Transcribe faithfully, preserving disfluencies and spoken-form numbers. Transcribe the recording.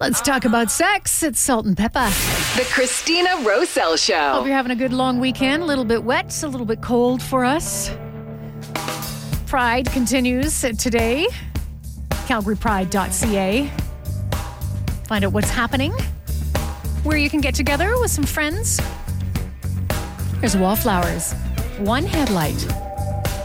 Let's talk about sex. It's Salt and Pepper. The Christina Roselle Show. Hope you're having a good long weekend. A little bit wet, a little bit cold for us. Pride continues today. calgary pride dot c a. Find out what's happening, where you can get together with some friends. There's Wallflowers. One headlight.